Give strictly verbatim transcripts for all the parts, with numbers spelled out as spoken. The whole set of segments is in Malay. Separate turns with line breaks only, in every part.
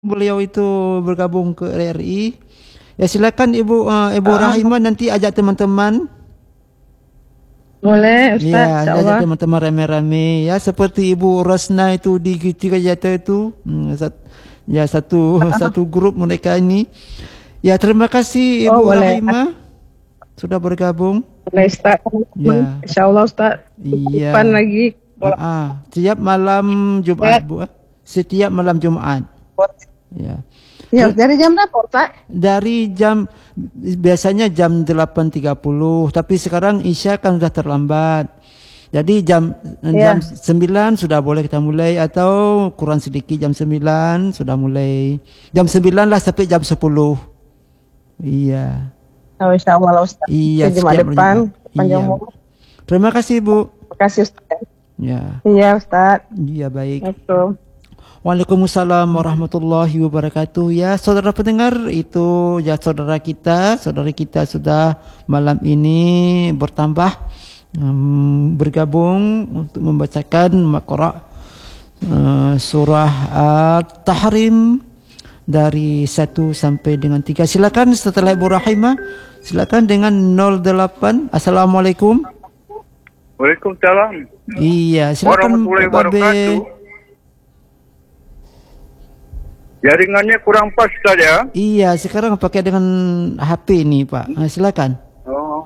beliau itu bergabung ke R R I. Ya silakan Ibu uh, Ibu
Uh,
Rahimah nanti ajak teman-teman.
boleh Ustaz,
Ya,
insya
ajak
Allah.
teman-teman rame-rame. Ya seperti Ibu Rosna itu di Ketiga Jata itu. Hmm, sat- ya satu
Uh,
satu grup mereka ini. Ya terima kasih
oh
Ibu
boleh,
Rahimah sudah bergabung.
boleh Ustaz.
Ya,
Insya Allah Ustaz. Depan
iya.
lagi.
Ah, ah. Setiap malam Jumat,
Ya,
Bu. Setiap malam Jumat. Ya.
ya,
Ter-
dari jam berapa Ustaz?
dari jam biasanya jam delapan tiga puluh, tapi sekarang Isya kan sudah terlambat. Jadi jam jam
Ya,
sembilan sudah boleh kita mulai atau kurang sedikit jam sembilan sudah mulai. Jam sembilan lah sampai jam sepuluh. Iya.
oh, insya Allah Ustaz.
Iya,
Ke Jumat
setiap hari
depan,
Jumat.
panjang
Iya.
umur.
Terima kasih, Bu.
Terima kasih Ustaz.
Ya.
Iya Ustaz.
Iya, baik.
Assalamualaikum.
Waalaikumsalam warahmatullahi wabarakatuh. Ya, saudara pendengar, itu ya saudara kita, saudari kita sudah malam ini bertambah um, bergabung untuk membacakan Maqra uh, surah At-Tahrim dari satu sampai dengan tiga. Silakan setelah Ibu Rahimah, silakan dengan nol delapan. Assalamualaikum.
Waalaikumsalam
Iya, silakan
warahmatullahi
Pak Babe.
wabarakatuh. Jaringannya kurang pas saja.
Iya, sekarang pakai dengan H P ini, Pak. Nah, silakan.
Oh.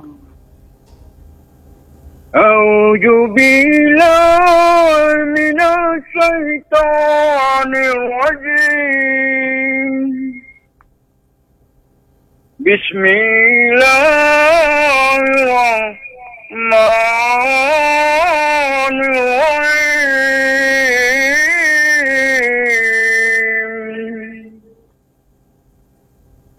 A'udzu billahi minasy syaithanir rajim. Bismillahirrahmanirrahim.